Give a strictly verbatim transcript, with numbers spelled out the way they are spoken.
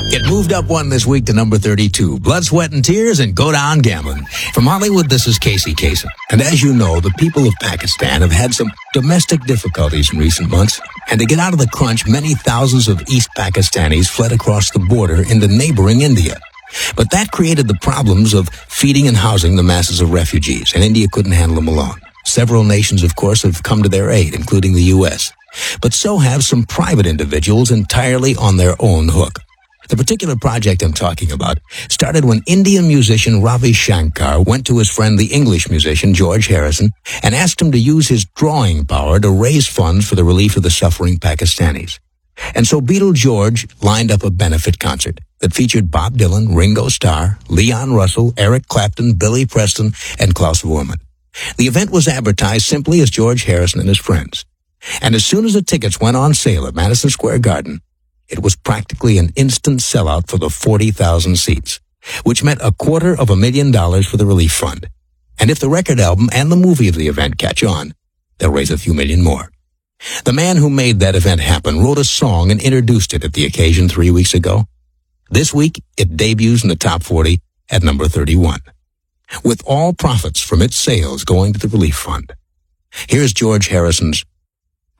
It moved up one this week to number thirty-two. Blood, Sweat, and Tears and Go Down Gambling. From Hollywood, this is Casey Kasem. And as you know, the people of Pakistan have had some domestic difficulties in recent months. And to get out of the crunch, many thousands of East Pakistanis fled across the border into neighboring India. But that created the problems of feeding and housing the masses of refugees, and India couldn't handle them alone. Several nations, of course, have come to their aid, including the U S. But so have some private individuals entirely on their own hook. The particular project I'm talking about started when Indian musician Ravi Shankar went to his friend the English musician George Harrison and asked him to use his drawing power to raise funds for the relief of the suffering Pakistanis. And so Beatle George lined up a benefit concert that featured Bob Dylan, Ringo Starr, Leon Russell, Eric Clapton, Billy Preston, and Klaus Voormann. The event was advertised simply as George Harrison and his friends. And as soon as the tickets went on sale at Madison Square Garden, it was practically an instant sellout for the forty thousand seats, which meant a quarter of a million dollars for the relief fund. And if the record album and the movie of the event catch on, they'll raise a few million more. The man who made that event happen wrote a song and introduced it at the occasion three weeks ago. This week, it debuts in the top forty at number thirty-one, with all profits from its sales going to the relief fund. Here's George Harrison's